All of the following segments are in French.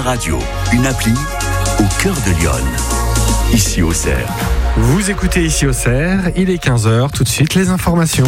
Radio, une appli au cœur de Lyon. Ici au Cerf. Vous écoutez Ici au Cerf, il est 15h, tout de suite les informations.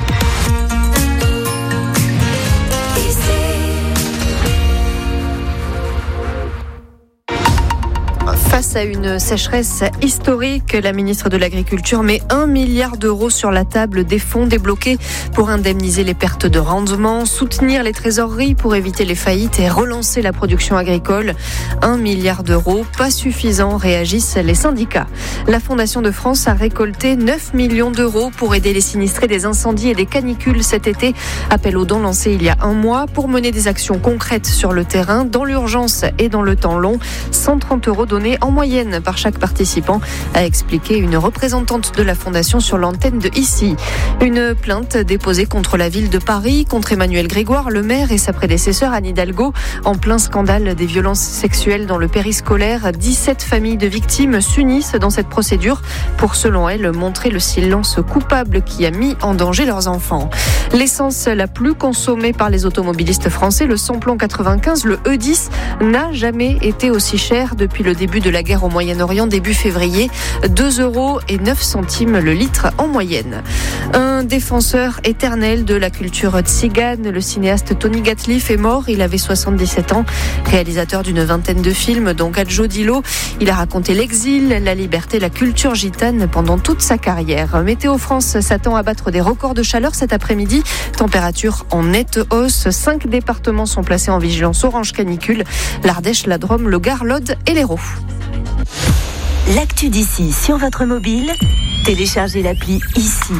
Face à une sécheresse historique, la ministre de l'Agriculture met 1 milliard d'euros sur la table des fonds débloqués pour indemniser les pertes de rendement, soutenir les trésoreries pour éviter les faillites et relancer la production agricole. 1 milliard d'euros, pas suffisant, réagissent les syndicats. La Fondation de France a récolté 9 millions d'euros pour aider les sinistrés des incendies et des canicules cet été. Appel aux dons lancé il y a un mois pour mener des actions concrètes sur le terrain, dans l'urgence et dans le temps long. 130 euros donnés en moyenne par chaque participant, a expliqué une représentante de la Fondation sur l'antenne de Ici. Une plainte déposée contre la ville de Paris, contre Emmanuel Grégoire, le maire, et sa prédécesseur Anne Hidalgo, en plein scandale des violences sexuelles dans le périscolaire. 17 familles de victimes s'unissent dans cette procédure pour, selon elles, montrer le silence coupable qui a mis en danger leurs enfants. L'essence la plus consommée par les automobilistes français, le samplon 95, le E10, n'a jamais été aussi cher depuis le début de la guerre au Moyen-Orient début février, 2,09 € le litre en moyenne. Un défenseur éternel de la culture tzigane, le cinéaste Tony Gatliff est mort, il avait 77 ans, réalisateur d'une vingtaine de films dont Gadjo Dilo. Il a raconté l'exil, la liberté, la culture gitane pendant toute sa carrière. Météo France s'attend à battre des records de chaleur cet après-midi, température en nette hausse, 5 départements sont placés en vigilance orange canicule, l'Ardèche, la Drôme, le Gard, l'Aude et l'Hérault. L'actu d'ici sur votre mobile, téléchargez l'appli Ici.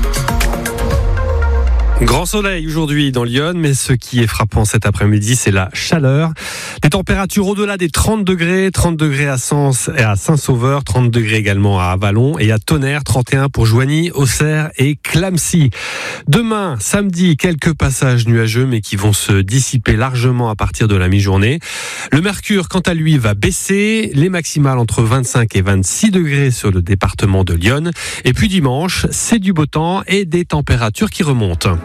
Grand soleil aujourd'hui dans Lyon, mais ce qui est frappant cet après-midi, c'est la chaleur. Des températures au-delà des 30 degrés à Sens et à Saint-Sauveur, 30 degrés également à Avallon et à Tonnerre, 31 pour Joigny, Auxerre et Clamecy. Demain, samedi, quelques passages nuageux, mais qui vont se dissiper largement à partir de la mi-journée. Le mercure, quant à lui, va baisser, les maximales entre 25 et 26 degrés sur le département de Lyon. Et puis dimanche, c'est du beau temps et des températures qui remontent.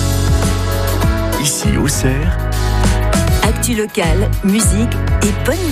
Ici au Cerf. Actu locale, musique et bonne